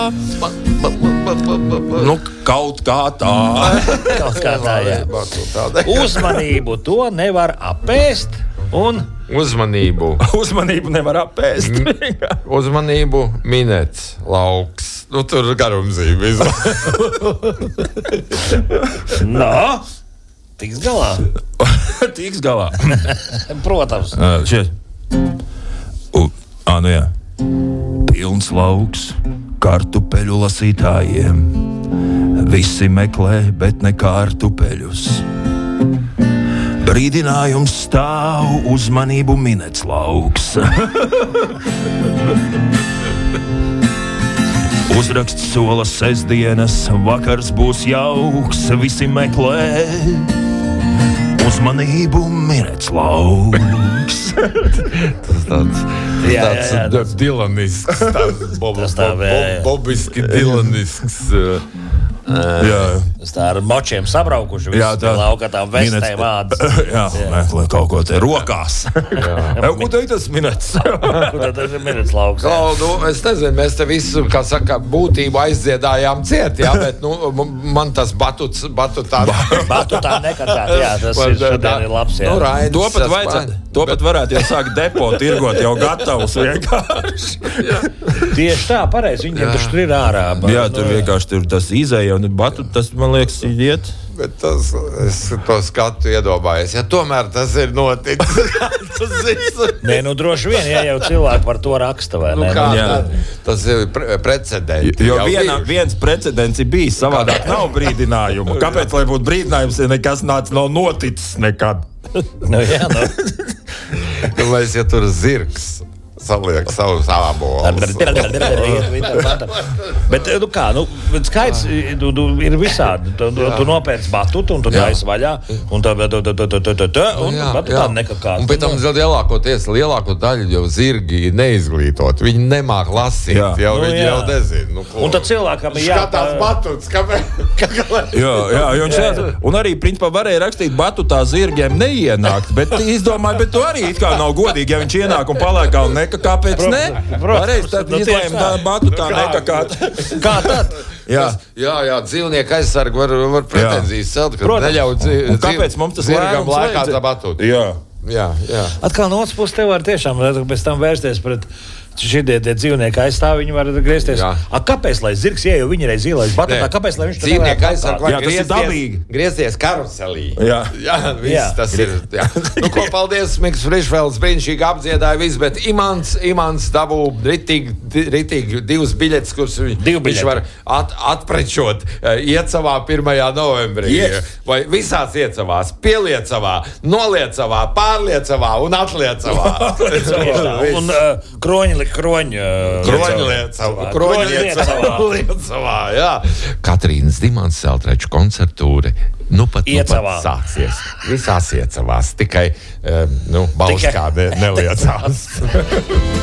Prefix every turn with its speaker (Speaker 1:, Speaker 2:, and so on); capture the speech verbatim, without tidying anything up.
Speaker 1: Nu, kaut kā tā.
Speaker 2: Kaut kā tā, jā. Uzmanību, to nevar apēst. Un
Speaker 3: Uzmanību.
Speaker 1: Uzmanību nevar apēst.
Speaker 3: Uzmanību, minēts lauks. Nu, tur garumzīme izvēl.
Speaker 2: no, tiks galā.
Speaker 1: Tiks galā.
Speaker 2: Protams.
Speaker 1: Uh, šiet. U, ā, nu jā. Pilns lauks kartupeļu lasītājiem. Visi meklē, bet ne kartupeļus. Brīdinājums stāv, uzmanību minēts lauks. Uzraksts sola sestdienas, vakars būs jauks, visi meklē. Uzmanību minēts lauks.
Speaker 3: Tas tāds,
Speaker 2: Jā,
Speaker 3: tāds
Speaker 2: jā, jā, tas-
Speaker 3: dilanisks, tāds bob,
Speaker 2: Tas tā,
Speaker 3: bob,
Speaker 2: jā, jā.
Speaker 3: bob, bobiski dilanisks. uh,
Speaker 1: Jā,
Speaker 2: Tas tā ar močiem sabraukuši.
Speaker 1: jā,
Speaker 2: Tā lauka tām vestēm ādas.
Speaker 1: Jā, meklē kaut ko te rokās. Jā, ko teikt tas minēts?
Speaker 2: Kur tad tas ir minēts lauks? jā?
Speaker 3: Oh, nu, es nezinu, mēs te visu, kā saka, būtību aizdziedājām ciet, jā, bet nu, m- man tas batuts, batutā.
Speaker 2: Batu tā nekatāt, jā, tas ir šodien ir labs, jā.
Speaker 3: Nu, Raidis,
Speaker 1: To pat,
Speaker 3: tas
Speaker 1: vajadzētu,
Speaker 3: man-
Speaker 1: to pat varētu jau sākt depo, tirgot jau gatavus vienkārši.
Speaker 2: Tieši tā, pareizi, viņiem taču tur ir ārā.
Speaker 1: Jā, tur vienkārši tur tas izēja un batu, tas, man liekas, iet.
Speaker 3: Bet tas, es to skatu iedomājos, ja tomēr tas ir noticis. tas ir,
Speaker 2: Nē, nu droši vien, ja jau cilvēki par to raksta, vai
Speaker 3: nu,
Speaker 2: ne?
Speaker 3: kā,
Speaker 1: jā.
Speaker 3: tad, tas ir pre precedenti.
Speaker 1: Jo
Speaker 3: Jau
Speaker 1: viena,
Speaker 3: bija.
Speaker 1: viens precedents ir bijis, savādāk nav brīdinājumu. Kāpēc, lai būtu brīdinājums, ja nekas nāc nav noticis nekad?
Speaker 2: Nu, jā, nu.
Speaker 3: Kāpēc, ja tur zirgs saliek savu sābolu?
Speaker 2: Bet, nu kā, nu, bet skaits tu, tu, ir visādi. Tu, tu, tu nopērci batutu un tu taisi vaļā. Un tā, tā, tā, tā, tā, tā, tā, un batu tā nekakā.
Speaker 3: Un pēc tam lielākoties, lielāko daļu jau zirgi ir neizglītoti. Viņi nemāk lasīt,
Speaker 1: Jā.
Speaker 3: jau
Speaker 2: Nu,
Speaker 3: viņi
Speaker 2: jā.
Speaker 3: jau nezina. Nu, ko?
Speaker 2: Un tad cilvēkam ir jā-
Speaker 3: Skatās batuts, kāpēc?
Speaker 1: Jā, jā, jo viņš jā. Un arī, principā, varēja rakstīt batu tā zirgiem neienākt, bet izdomāju, bet to arī it kā nav godīgi, ja viņš ienāk un paliek un neka, kāpēc ne?
Speaker 2: Protams.
Speaker 1: Pareiz, tad
Speaker 2: Nu, tieši
Speaker 1: izlēma tā
Speaker 2: tā.
Speaker 1: batu tā
Speaker 3: Nu, kā?
Speaker 1: nekakāt.
Speaker 2: Kā tad?
Speaker 1: Jā.
Speaker 3: Jā, jā, dzīvnieku aizsargu var, var pretenzijas celt, ka
Speaker 2: Protams.
Speaker 3: neļauj dzi-
Speaker 1: Un kāpēc mums tas
Speaker 3: zirgam
Speaker 1: lēmums
Speaker 3: laikā
Speaker 1: vajadzēja?
Speaker 3: tā batuta?
Speaker 1: Jā.
Speaker 3: Jā, jā.
Speaker 2: Atkal no otras puses, te var tiešām pēc tam vērsties pret šie tie dzīvnieki aizstāvi. Viņi var griezties.
Speaker 3: Jā.
Speaker 2: A, kāpēc, lai zirgs ieeja viņu reiz ielaiž batutā?
Speaker 3: Nē.
Speaker 2: Kāpēc, lai viņš tur
Speaker 3: Dzīvnieku
Speaker 2: nevarētu
Speaker 3: aizsargu
Speaker 2: apkārt?
Speaker 3: var
Speaker 1: Jā, tas ir
Speaker 3: griezties-
Speaker 1: dabīgi.
Speaker 3: Griezties karuselī.
Speaker 1: Jā.
Speaker 3: Jā, viss
Speaker 2: Jā.
Speaker 3: tas ir. Jā. Nu, ko, paldies, Miks Frišfelds, brīnišķīgi apdziedāja visu, bet Imants, Imants dabū ritīgi, ritīgi divas biļetes, kuras viņ,
Speaker 2: Divu
Speaker 3: viņš
Speaker 2: biļeti.
Speaker 3: var at, atprečot, eh, iecavā pirmajā novembrī.
Speaker 1: Yes.
Speaker 3: Vai visās iecavās, pieliecavā, noliecavā, pārliecavā un atliecavā.
Speaker 2: Tieši tā. Un uh, kroņi, kroņi. Uh,
Speaker 3: Kroņliecavā,
Speaker 2: Kroņliecavā.
Speaker 3: Kroņliecavā, jā. Katrīnas Dimants Seltreču koncertūre. Nu pat, nu pat
Speaker 2: Iecavā.
Speaker 3: sāksies. Visās iecavās, tikai, um, nu, Bauskā ne, neliecās.